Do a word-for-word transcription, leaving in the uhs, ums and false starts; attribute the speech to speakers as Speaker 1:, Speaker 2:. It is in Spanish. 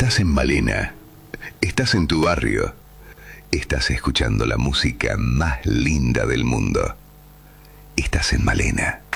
Speaker 1: Estás en Malena. Estás en tu barrio. Estás escuchando la música más linda del mundo. Estás en Malena.